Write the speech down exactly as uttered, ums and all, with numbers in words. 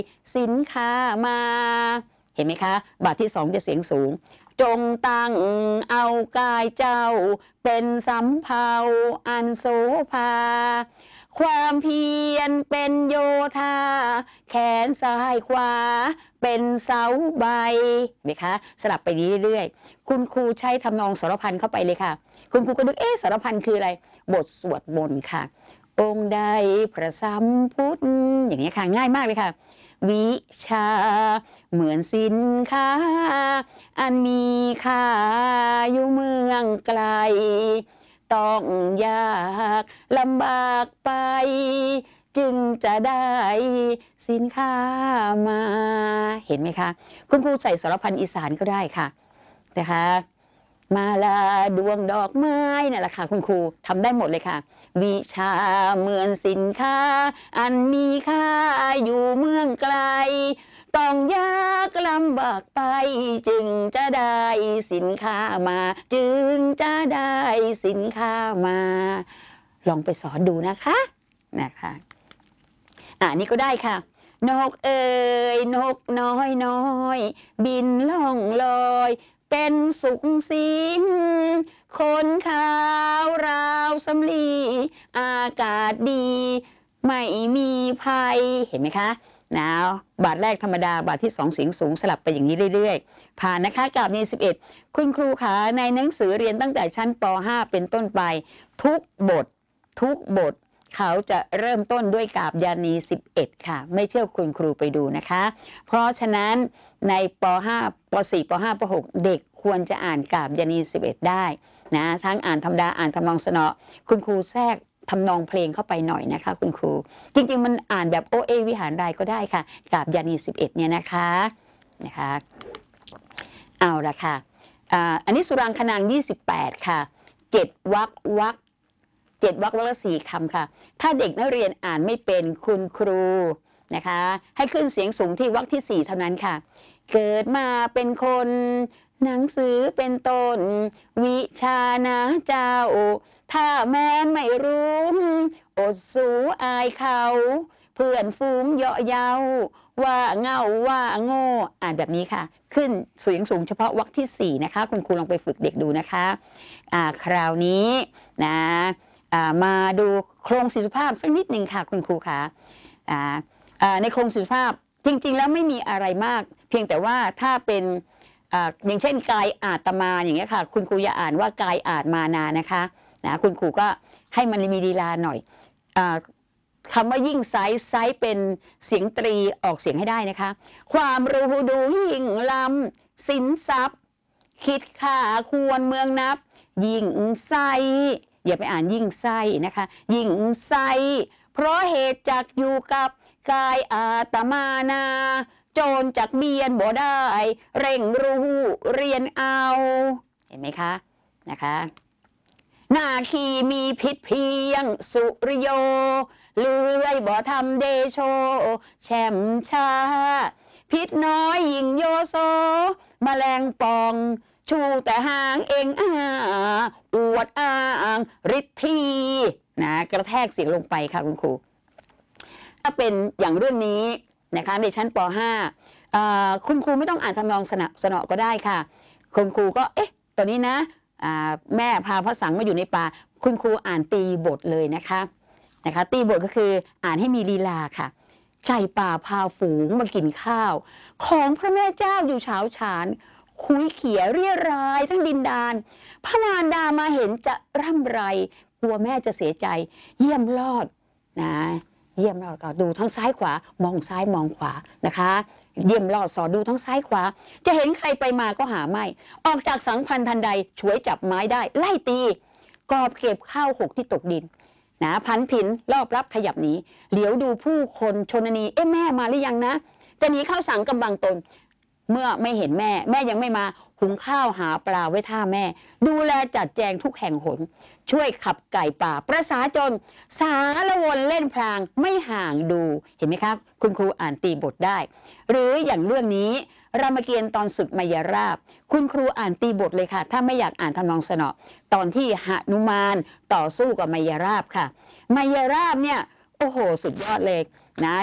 สินค้ามาเห็นไหมคะบาทที่สองจะเสียงสูงจงตั้งเอากายเจ้าเป็นสำเภาอันโสภาความเพียรเป็นโยธาแขนซ้ายขวาเป็นเสาใบไหมคะสลับไปเรื่อยๆคุณครูใช้ทำนองสรพันเข้าไปเลยค่ะคุณครูก็นึกเอ๊ะสรพันคืออะไรบทสวดมนต์ค่ะองค์ใดพระสัมพุทธอย่างนี้ค่ะง่ายมากเลยค่ะวิชาเหมือนสินค้าอันมีค่าอยู่เมืองไกลต้องยากลำบากไปจึงจะได้สินค้ามาเห็นไหมคะคุณครูใส่สรพันอีสานก็ได้ค่ะนะคะมาลาดวงดอกไม้นั่นแหละค่ะคุณครูทำได้หมดเลยค่ะวิชาเหมือนสินค้าอันมีค่าอยู่เมืองไกลต้องยากลำบากไปจึงจะได้สินค้ามาจึงจะได้สินค้ามาลองไปสอนดูนะคะนะคะอ่านี่ก็ได้ค่ะนกเอ๋ยนกน้อยน้อยบินล่องลอยเป็นสุขสิงคนขาวราวสำลีอากาศดีไม่มีภัยเห็นไหมคะนะบาทแรกธรรมดาบาทที่สองเสียงสูงสลับไปอย่างนี้เรื่อยๆผ่านนะคะกาบนี้สิบเอ็ดคุณครูขาในหนังสือเรียนตั้งแต่ชั้นป ห้าเป็นต้นไปทุกบททุกบทเขาจะเริ่มต้นด้วยกาบยานีสิบเอ็ดค่ะไม่เชื่อคุณครูไปดูนะคะเพราะฉะนั้นในป ห้า ป สี่ ป ห้า ป หกเด็กควรจะอ่านกาบยานีสิบเอ็ดได้นะทั้งอ่านธรรมดาอ่านทำนองสนอคุณครูแทรกทำนองเพลงเข้าไปหน่อยนะคะคุณครูจริงๆมันอ่านแบบโอเอวิหารใดก็ได้ค่ะกาบยานีสิบเอ็ดเนี่ยนะคะนะคะเอาละค่ะอ่าอันนี้สุรางคนางยี่สิบแปดค่ะเจ็ดวรรควรรคเจ็ดวรรควรรคละสี่คำค่ะถ้าเด็กนักเรียนอ่านไม่เป็นคุณครูนะคะให้ขึ้นเสียงสูงที่วรรคที่สี่เท่านั้นค่ะเกิดมาเป็นคนหนังสือเป็นต้นวิชานะเจ้าถ้าแม้นไม่รู้อดสูอายเขาเพื่อนฟูงเยาะเย้าว่าเงาว่าโง่อ่านแบบนี้ค่ะขึ้นเสียงสูงเฉพาะวรรคที่สี่นะคะคุณครูลองไปฝึกเด็กดูนะคะอ่าคราวนี้นะมาดูโครงสีสุภาพสักนิดหนึ่งค่ะคุณครูคะในโครงสีสุภาพจริงๆแล้วไม่มีอะไรมากเพียงแต่ว่าถ้าเป็นอย่างเช่นกายอาตมาอย่างเงี้ยค่ะคุณครูอย่าอ่านว่ากายอาตมานานะคะนะคุณครูก็ให้มันมีลีลาหน่อยคำว่ายิ่งไซส์ไซส์เป็นเสียงตรีออกเสียงให้ได้นะคะความรู้ดูยิ่งล้ำสินทรัพย์คิดค่าควรเมืองนับยิ่งไซอย่าไปอ่านยิ่งไส้นะคะยิ่งไส้เพราะเหตุจักอยู่กับกายอาตมานาโจรจักเบียนบ่ได้เร่งรู้เรียนเอาเห็นไหมคะนะคะนาคีมีพิษเพียงสุริโยเลื่อยบ่ทำเดโชแช่มชาพิษน้อยยิ่งโยโซแมลงปองชูแต่หางเองอาอวดอ้างฤทธีนะกระแทกเสียงลงไปค่ะคุณครูถ้าเป็นอย่างเรื่องนี้นะคะในชั้นป ห้าคุณครูไม่ต้องอ่านทำนองสนสนอก็ได้ค่ะคุณครูก็เอ๊ะตอนนี้นะแม่พาพระสังมาอยู่ในป่าคุณครูอ่านตีบทเลยนะคะนะคะตีบทก็คืออ่านให้มีลีลาค่ะไก่ป่าพาฝูงมากินข้าวของพระแม่เจ้าอยู่เฉาฉานคุยเขียเรียรายทั้งดินดานพระมารดามาเห็นจะร่ำไรกลัวแม่จะเสียใจเยี่ยมรอดนะเยี่ยมรอดก็ดูทั้งซ้ายขวามองซ้ายมองขวานะคะเยี่ยมรอดสอดดูทั้งซ้ายขวาจะเห็นใครไปมาก็หาไม่ออกจากสังพันธ์ทันใดช่วยจับไม้ได้ไล่ตีกอบเก็บข้าวหกที่ตกดินนะพันผินรอบรับขยับหนีเหลียวดูผู้คนชนนีเอ๊ะแม่มาหรือยังนะจะหนีเข้าสังกำบังตนเมื่อไม่เห็นแม่แม่ยังไม่มาหุงข้าวหาปลาไว้ท่าแม่ดูแลจัดแจงทุกแห่งหนช่วยขับไก่ป่าประสาจนสารวนเล่นพลางไม่ห่างดูเห็นไหมครับคุณครูอ่านตีบทได้หรืออย่างเรื่องนี้รามเกียรติ์ตอนศึกมายราบคุณครูอ่านตีบทเลยค่ะถ้าไม่อยากอ่านทำนองสนอตอนที่หนุมานต่อสู้กับมายราบค่ะมายราบเนี่ยโอ้โหสุดยอดเลยนะ